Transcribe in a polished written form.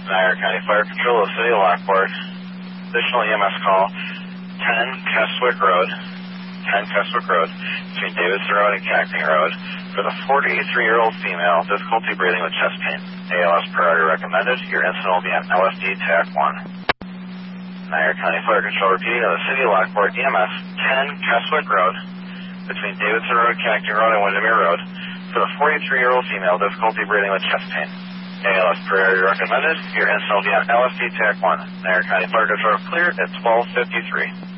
Niagara County Fire Control of the City of Lockport. Additional EMS call, 10 Keswick Road, between Davidson Road and Cacting Road, for the 43-year-old female, difficulty breathing with chest pain. ALS priority recommended. Your incident will be on LFD TAC 1. Niagara County Fire Control repeating of the City of Lockport, EMS 10 Keswick Road, between Davidson Road, Cacting Road, and Windermere Road, for the 43-year-old female, difficulty breathing with chest pain. ALS priority recommended. Your incident will be on LFD TAC 1. Niagara County Fire Control cleared at 12:53.